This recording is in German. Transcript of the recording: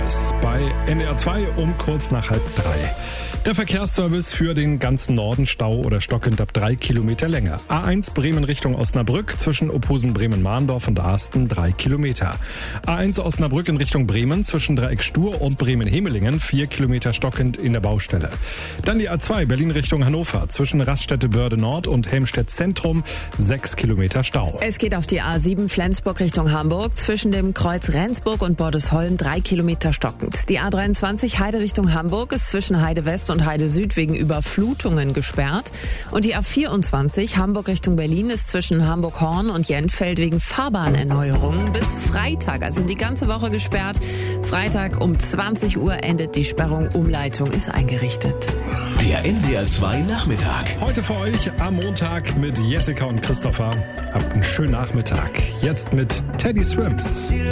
Verkehrsservice bei NDR 2 um kurz nach 2:30. Der Verkehrsservice für den ganzen Norden, Stau oder stockend ab 3 Kilometer Länge. A1 Bremen Richtung Osnabrück zwischen Ophusen Bremen-Mahndorf und Asten 3 Kilometer. A1 Osnabrück in Richtung Bremen zwischen Dreieck Stur und Bremen-Hemelingen 4 Kilometer stockend in der Baustelle. Dann die A2 Berlin Richtung Hannover zwischen Raststätte Börde Nord und Helmstedt Zentrum 6 Kilometer Stau. Es geht auf die A7 Flensburg Richtung Hamburg zwischen dem Kreuz Rendsburg und Bordesholm 3 Kilometer stockend. Die A23 Heide Richtung Hamburg ist zwischen Heide West und Heide Süd wegen Überflutungen gesperrt. Und die A24 Hamburg Richtung Berlin ist zwischen Hamburg-Horn und Jentfeld wegen Fahrbahnerneuerungen bis Freitag, also die ganze Woche gesperrt. Freitag um 20 Uhr endet die Sperrung. Umleitung ist eingerichtet. Der NDR 2 Nachmittag. Heute für euch am Montag mit Jessica und Christopher. Habt einen schönen Nachmittag. Jetzt mit Teddy Swims.